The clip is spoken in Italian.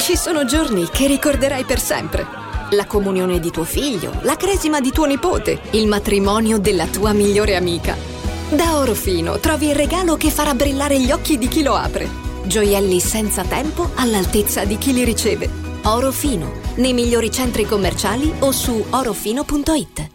Ci sono giorni che ricorderai per sempre. La comunione di tuo figlio, la cresima di tuo nipote, il matrimonio della tua migliore amica. Da Orofino trovi il regalo che farà brillare gli occhi di chi lo apre. Gioielli senza tempo all'altezza di chi li riceve. Orofino, nei migliori centri commerciali o su orofino.it.